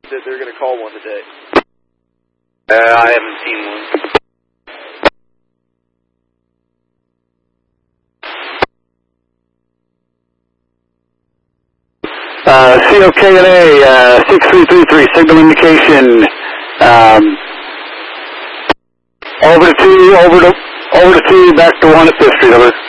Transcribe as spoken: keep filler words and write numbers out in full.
that they're going to call one today. Uh, I haven't seen one. Uh, C O K N A, uh, six three three three, signal indication, um, over to two, over to, over to two, back to one at Fifth Street, over.